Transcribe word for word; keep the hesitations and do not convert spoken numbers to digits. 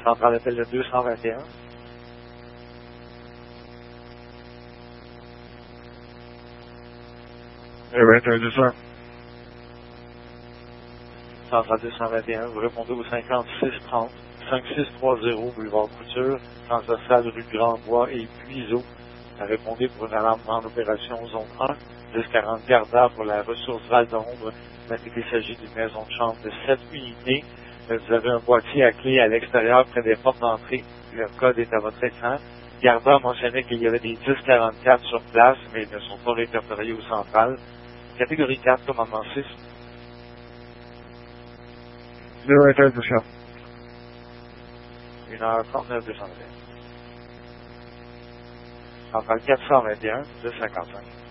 Centrale appel le deux cent vingt et un. Eh ben, t'as dit ça. Centrale deux cent vingt et un, vous répondez au cinquante-six trente, cinquante-six trente boulevard Couture, transversale rue Grandbois et Puiseau. Répondez pour une alarme en opération zone un, dix quarante Garda pour la ressource Val d'Ombre. Notez qu'il s'agit d'une maison de chambre de sept unités. Vous avez un boîtier à clé à l'extérieur près des portes d'entrée. Le code est à votre écran. Garda mentionnait qu'il y avait des dix quarante-quatre sur place, mais ils ne sont pas répertoriés au central. Catégorie quatre, commandement six. zéro un treize, monsieur. une heure trente-neuf, deux cent vingt et un. Centrale quatre cent vingt et un, deux cinquante-cinq.